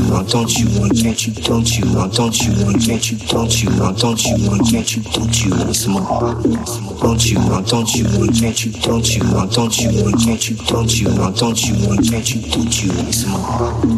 why don't you, why can't you, don't you, why don't you, why can't you, don't you, why don't you, why can't you, don't you, want some more? Don't you, why don't you, why can't you, don't you, why don't you, why can't you, don't you, why don't you, why can't you, don't you, want some more?